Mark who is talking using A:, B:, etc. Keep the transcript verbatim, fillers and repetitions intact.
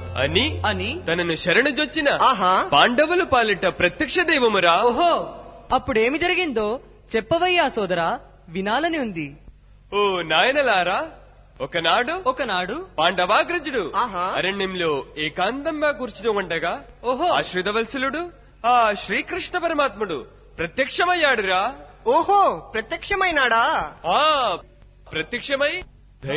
A: అని
B: అని
A: తనను శరణుజొచ్చిన
B: ఆహా
A: పాండవులు పాలిట ప్రత్యక్ష దైవమురా.
B: ఓహో అప్పుడేమి జరిగిందో చెప్పవయ్యా సోదరా, వినాలని ఉంది.
A: ఓ నాయనలారా, ఒకనాడు
B: ఒకనాడు
A: పాండవాగ్రజుడు
B: ఆహా
A: అరణ్యంలో ఏకాంతంగా కూర్చుని ఉండగా
B: ఓహో
A: ఆశ్రితవత్సలుడు ఆ శ్రీకృష్ణ పరమాత్ముడు ప్రత్యక్షమయ్యాడురా.
B: ఓహో ప్రత్యక్షమైనాడా?
A: ఆ ప్రత్యక్షమై